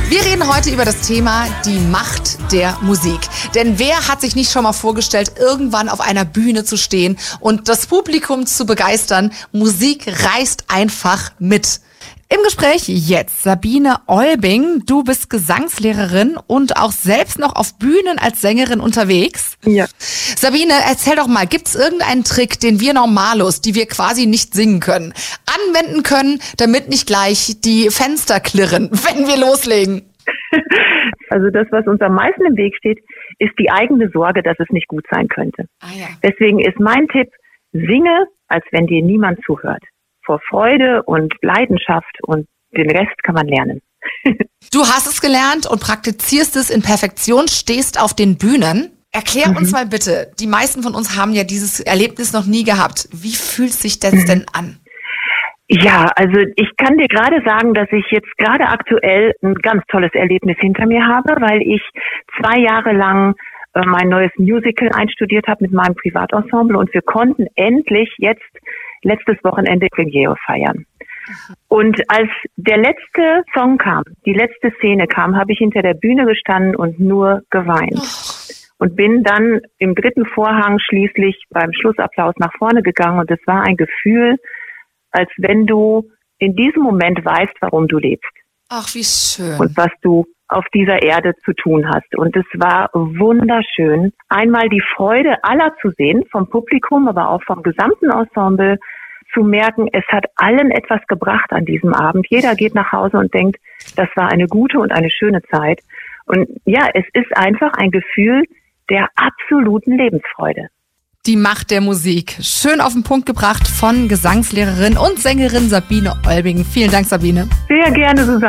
Wir reden heute über das Thema die Macht der Musik. Denn wer hat sich nicht schon mal vorgestellt, irgendwann auf einer Bühne zu stehen und das Publikum zu begeistern? Musik reißt einfach mit. Im Gespräch jetzt Sabine Olbing. Du bist Gesangslehrerin und auch selbst noch auf Bühnen als Sängerin unterwegs. Ja. Sabine, erzähl doch mal, gibt's irgendeinen Trick, den wir Normalos, die wir quasi nicht singen können, anwenden können, damit nicht gleich die Fenster klirren, wenn wir loslegen? Also das, was uns am meisten im Weg steht, ist die eigene Sorge, dass es nicht gut sein könnte. Ja. Deswegen ist mein Tipp, singe, als wenn dir niemand zuhört. Vor Freude und Leidenschaft, und den Rest kann man lernen. Du hast es gelernt und praktizierst es in Perfektion, stehst auf den Bühnen. Erklär uns mal bitte, die meisten von uns haben ja dieses Erlebnis noch nie gehabt. Wie fühlt sich das denn an? Ja, also ich kann dir gerade sagen, dass ich jetzt gerade aktuell ein ganz tolles Erlebnis hinter mir habe, weil ich 2 Jahre lang mein neues Musical einstudiert habe mit meinem Privatensemble, und wir konnten endlich jetzt letztes Wochenende Premiere feiern. Und als der letzte Song kam, die letzte Szene kam, habe ich hinter der Bühne gestanden und nur geweint. Und bin dann im 3. Vorhang schließlich beim Schlussapplaus nach vorne gegangen, und es war ein Gefühl, als wenn du in diesem Moment weißt, warum du lebst. Ach, wie schön. Und was du auf dieser Erde zu tun hast. Und es war wunderschön, einmal die Freude aller zu sehen, vom Publikum, aber auch vom gesamten Ensemble, zu merken, es hat allen etwas gebracht an diesem Abend. Jeder geht nach Hause und denkt, das war eine gute und eine schöne Zeit. Und ja, es ist einfach ein Gefühl der absoluten Lebensfreude. Die Macht der Musik. Schön auf den Punkt gebracht von Gesangslehrerin und Sängerin Sabine Olbing. Vielen Dank, Sabine. Sehr gerne, Susanne.